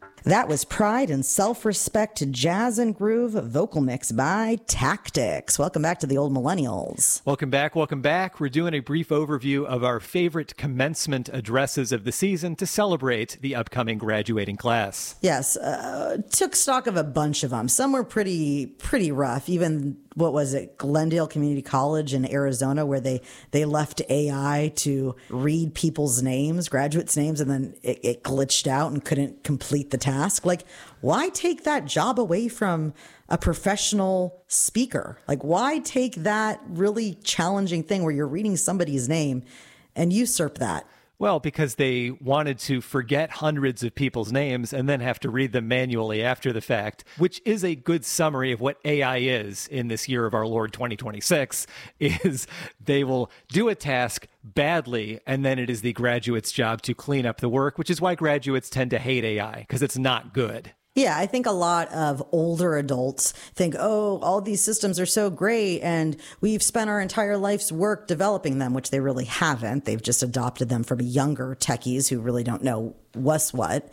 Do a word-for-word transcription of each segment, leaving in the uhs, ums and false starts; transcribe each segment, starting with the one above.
That was Pride and Self-Respect to Jazz and Groove vocal mix by Tactics. Welcome back to the Old Millennials. Welcome back. Welcome back. We're doing a brief overview of our favorite commencement addresses of the season to celebrate the upcoming graduating class. Yes, uh, took stock of a bunch of them. Some were pretty, pretty rough. Even, what was it, Glendale Community College in Arizona, where they, they left A I to read people's names, graduates' names, and then it, it glitched out and couldn't complete the task. Like, why take that job away from a professional speaker? Like, why take that really challenging thing where you're reading somebody's name and usurp that? Well, because they wanted to forget hundreds of people's names and then have to read them manually after the fact, which is a good summary of what A I is in this year of our Lord twenty twenty-six, is they will do a task badly, and then it is the graduate's job to clean up the work, which is why graduates tend to hate A I, because it's not good. Yeah, I think a lot of older adults think, oh, all these systems are so great and we've spent our entire life's work developing them, which they really haven't. They've just adopted them from younger techies who really don't know what's what.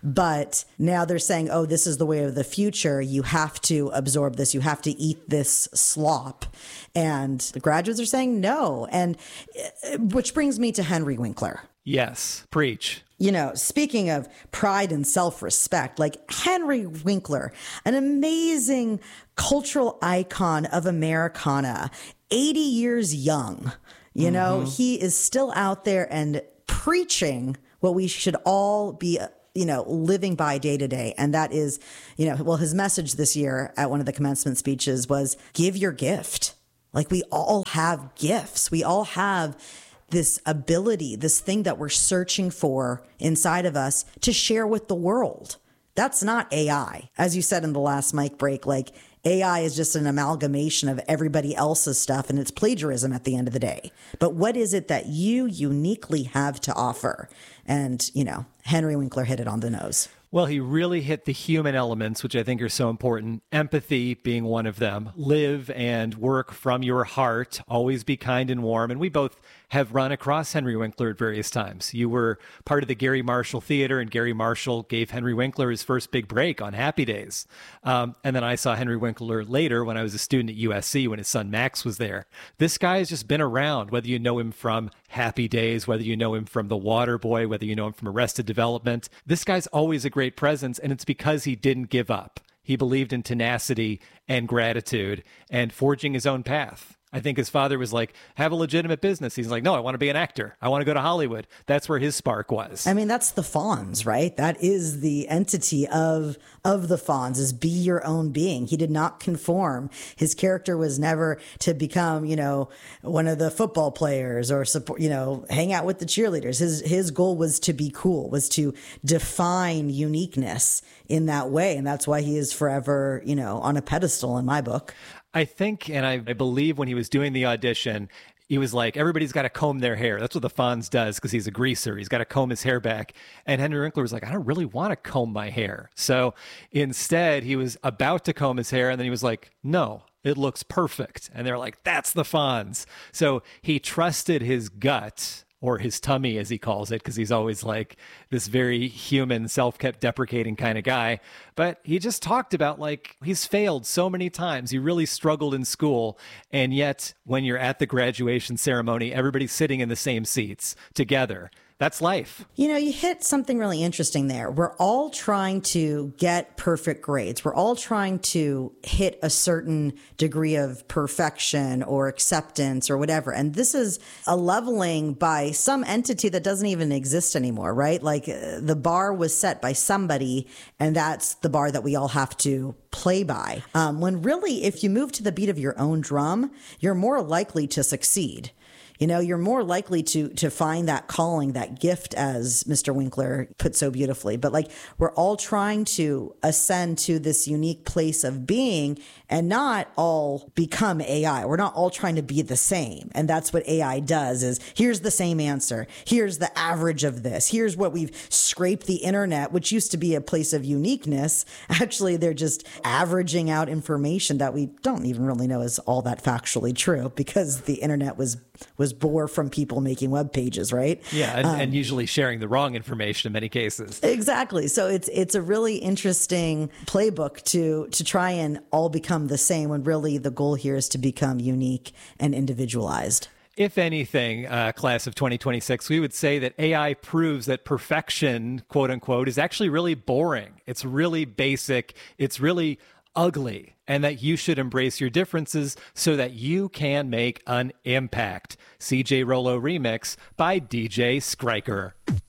But now they're saying, oh, this is the way of the future. You have to absorb this. You have to eat this slop. And the graduates are saying no. And which brings me to Henry Winkler. Yes, preach. You know, speaking of pride and self-respect, like Henry Winkler, an amazing cultural icon of Americana, eighty years young, you mm-hmm. know, he is still out there and preaching what we should all be, you know, living by day to day. And that is, you know, well, his message this year at one of the commencement speeches was give your gift. Like, we all have gifts. We all have this ability, this thing that we're searching for inside of us to share with the world. That's not A I. As you said in the last mic break, like, A I is just an amalgamation of everybody else's stuff, and it's plagiarism at the end of the day. But what is it that you uniquely have to offer? And, you know, Henry Winkler hit it on the nose. Well, he really hit the human elements, which I think are so important. Empathy being one of them. Live and work from your heart. Always be kind and warm. And we both have run across Henry Winkler at various times. You were part of the Gary Marshall Theater, and Gary Marshall gave Henry Winkler his first big break on Happy Days. Um, and then I saw Henry Winkler later when I was a student at U S C when his son Max was there. This guy has just been around, whether you know him from Happy Days, whether you know him from The Water Boy, whether you know him from Arrested Development. This guy's always a great presence, and it's because he didn't give up. He believed in tenacity and gratitude and forging his own path. I think his father was like, have a legitimate business. He's like, no, I want to be an actor. I want to go to Hollywood. That's where his spark was. I mean, that's the Fonz, right? That is the entity of of the Fonz, is be your own being. He did not conform. His character was never to become, you know, one of the football players or support, you know, hang out with the cheerleaders. His his goal was to be cool, was to define uniqueness in that way. And that's why he is forever, you know, on a pedestal in my book. I think, and I, I believe when he was doing the audition, he was like, everybody's got to comb their hair. That's what the Fonz does because he's a greaser. He's got to comb his hair back. And Henry Winkler was like, I don't really want to comb my hair. So instead, he was about to comb his hair, and then he was like, no, it looks perfect. And they're like, that's the Fonz. So he trusted his gut, or his tummy, as he calls it, because he's always like this very human, self-kept, deprecating kind of guy. But he just talked about, like, he's failed so many times. He really struggled in school. And yet, when you're at the graduation ceremony, everybody's sitting in the same seats together. That's life. You know, you hit something really interesting there. We're all trying to get perfect grades. We're all trying to hit a certain degree of perfection or acceptance or whatever. And this is a leveling by some entity that doesn't even exist anymore, right? Like, uh, the bar was set by somebody, and that's the bar that we all have to play by. Um, when really, if you move to the beat of your own drum, you're more likely to succeed. You know, you're more likely to to find that calling, that gift, as Mister Winkler put so beautifully. But like, we're all trying to ascend to this unique place of being and not all become A I. We're not all trying to be the same. And that's what A I does, is here's the same answer. Here's the average of this. Here's what we've scraped the internet, which used to be a place of uniqueness. Actually, they're just averaging out information that we don't even really know is all that factually true, because the internet was was bore from people making web pages, right? Yeah, and, um, and usually sharing the wrong information in many cases. Exactly. So it's it's a really interesting playbook to to try and all become the same when really the goal here is to become unique and individualized. If anything, uh, class of twenty twenty-six, we would say that A I proves that perfection, quote unquote, is actually really boring. It's really basic. It's really ugly, and that you should embrace your differences so that you can make an impact. C J Rollo Remix by D J Skriker.